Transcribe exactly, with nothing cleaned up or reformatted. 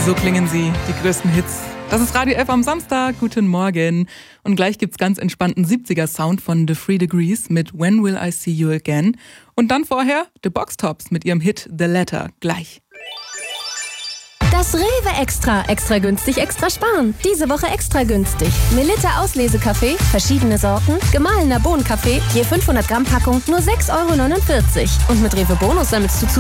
So klingen sie, die größten Hits. Das ist Radio F am Samstag. Guten Morgen. Und gleich gibt's ganz entspannten siebziger-Sound von The Three Degrees mit When Will I See You Again. Und dann vorher The Boxtops mit ihrem Hit The Letter. Gleich. Das Rewe Extra. Extra günstig, extra sparen. Diese Woche extra günstig. Melitta Auslesekaffee, verschiedene Sorten, gemahlener Bohnenkaffee, je fünfhundert Gramm Packung, nur sechs Euro neunundvierzig. Und mit Rewe Bonus sammelst du